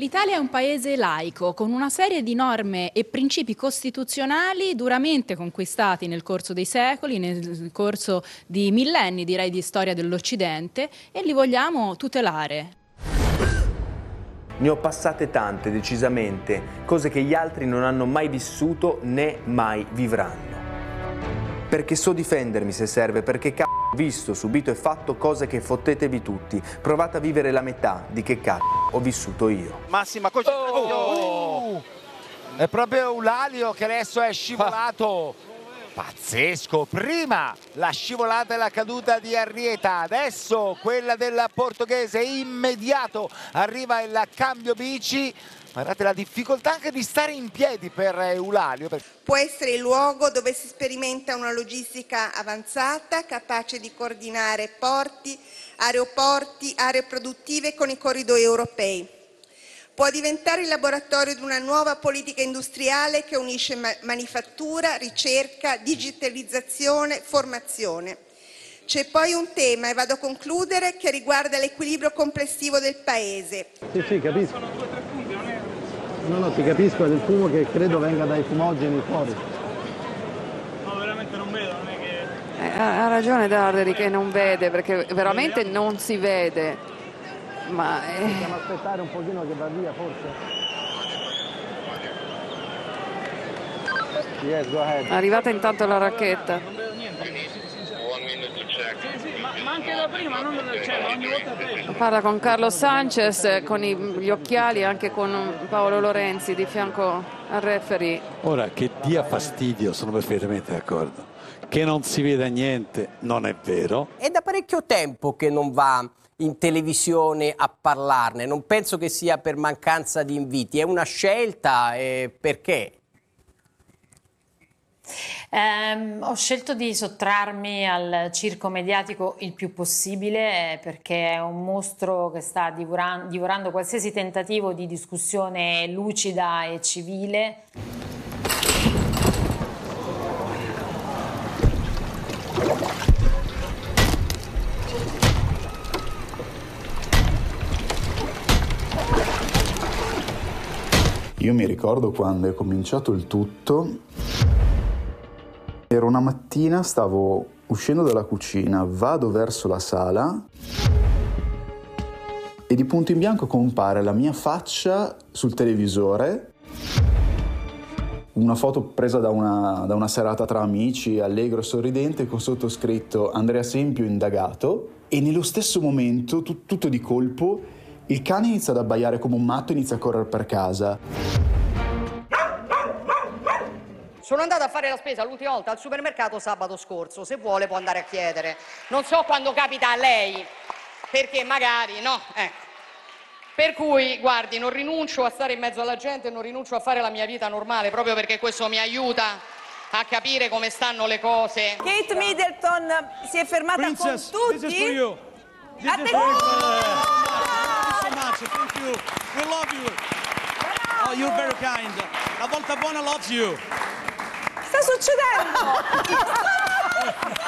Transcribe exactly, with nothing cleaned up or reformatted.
L'Italia è un paese laico, con una serie di norme e principi costituzionali duramente conquistati nel corso dei secoli, nel corso di millenni, direi, di storia dell'Occidente, e li vogliamo tutelare. Ne ho passate tante, decisamente, cose che gli altri non hanno mai vissuto né mai vivranno. Perché so difendermi se serve, perché c***o ho visto, subito e fatto cose che fottetevi tutti. Provate a vivere la metà di che c***o ho vissuto io. Massima concentrazione. Oh! È proprio Eulalio che adesso è scivolato. Pazzesco, prima la scivolata e la caduta di Arrieta, adesso quella del portoghese, immediato arriva il cambio bici. Guardate la difficoltà anche di stare in piedi per Eulalio. Può essere il luogo dove si sperimenta una logistica avanzata, capace di coordinare porti, aeroporti, aree produttive con i corridoi europei. Può diventare il laboratorio di una nuova politica industriale che unisce ma- manifattura, ricerca, digitalizzazione, formazione. C'è poi un tema, e vado a concludere, che riguarda l'equilibrio complessivo del Paese. Sì, sì, capisco. No, no, ti capisco, è del fumo che credo venga dai fumogeni fuori. No, veramente non vedo, non è che... Eh, ha ragione Darderi che non vede, perché veramente non si vede. Ma eh... Possiamo aspettare un pochino che va via, forse? Yes, go ahead. È arrivata intanto la racchetta. Non vedo niente. Sì, sì, ma, ma anche da prima, non cioè, ogni volta peggio. Parla con Carlos Sanchez, con i, gli occhiali, anche con Paolo Lorenzi di fianco al referee. Ora, che dia fastidio, sono perfettamente d'accordo. Che non si veda niente, non è vero. È da parecchio tempo che non va in televisione a parlarne, non penso che sia per mancanza di inviti, è una scelta, eh, perché? Eh, ho scelto di sottrarmi al circo mediatico il più possibile eh, perché è un mostro che sta divorando, divorando qualsiasi tentativo di discussione lucida e civile. Io mi ricordo quando è cominciato il tutto, era una mattina, stavo uscendo dalla cucina, vado verso la sala e di punto in bianco compare la mia faccia sul televisore, una foto presa da una, da una serata tra amici, allegro e sorridente, con sottoscritto Andrea Sempio indagato, e nello stesso momento, tu, tutto di colpo, il cane inizia ad abbaiare come un matto e inizia a correre per casa. Sono andata a fare la spesa l'ultima volta al supermercato sabato scorso, se vuole può andare a chiedere. Non so quando capita a lei, perché magari, no, ecco. Per cui, guardi, non rinuncio a stare in mezzo alla gente, non rinuncio a fare la mia vita normale, proprio perché questo mi aiuta a capire come stanno le cose. Kate Middleton si è fermata Princess, con tutti. this is for you. This A is te- for you. Thank you so much. Thank you. We love you. Oh, you're very kind. La volta buona loves you. Sta succedendo?